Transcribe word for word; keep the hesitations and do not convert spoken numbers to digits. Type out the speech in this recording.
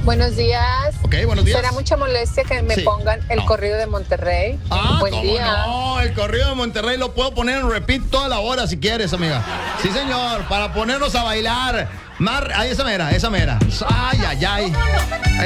Buenos días. Ok, buenos días. ¿Será mucha molestia que me Sí. pongan el No. corrido de Monterrey? Ah, Buen ¿cómo día. no? El corrido de Monterrey lo puedo poner en repeat toda la hora si quieres, amiga. Sí, señor, para ponernos a bailar. Mar, ahí esa mera, esa mera. Ay, ay, ay.